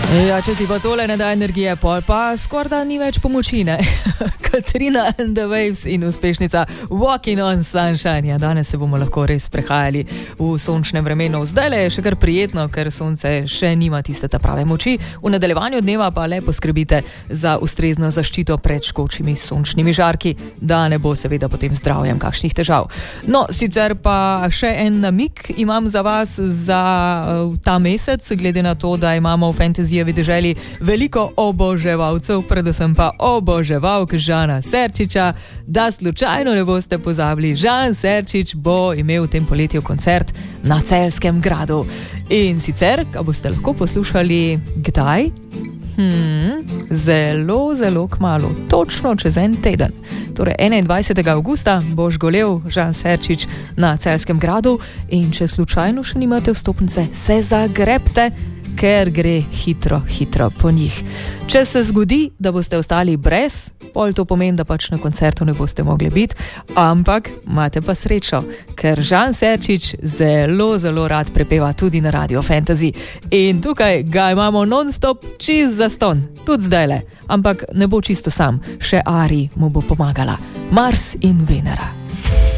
Ja, če ti pa tole ne da energije, pol pa skorda ni več pomoči, ne? Katrina and the Waves in uspešnica Walking on Sunshine. Ja, danes se bomo lahko res prehajali v sončnem vremenu. Zdajle je še kar prijetno, ker sonce še nima tiste ta prave moči. V nadaljevanju dneva pa le poskrbite za ustrezno zaščito pred škočimi sončnimi žarki, da ne bo seveda potem zdravjem kakšnih težav. No, sicer pa še en namig imam za vas za ta mesec, glede na to, da imamo v Fantasyjevi deželi veliko oboževalcev, predvsem pa oboževalk Žana Serčiča, da slučajno ne boste pozabili, Žan Serčič bo imel v tem poletju koncert na Celjskem gradu. In sicer, ga boste lahko poslušali kdaj? Zelo, zelo kmalu, točno čez en teden. Torej 21. avgusta bo žgolel Žan Serčič na Celjskem gradu in če slučajno še nimate vstopnice, se zagrebte, ker gre hitro po njih. Če se zgodi, da boste ostali brez, pol to pomeni, da pač na koncertu ne boste mogli biti, ampak imate pa srečo, ker Žan Serčič zelo, zelo rad prepeva tudi na Radio Fantasy. In tukaj ga imamo non-stop čist zastonj, tudi zdajle. Ampak ne bo čisto sam, še Ari mu bo pomagala. Mars in Venera.